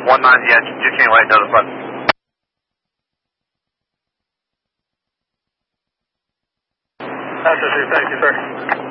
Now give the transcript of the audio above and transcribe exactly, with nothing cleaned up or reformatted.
one nine, yeah, just can't wait, notified. That's it, thank you, sir.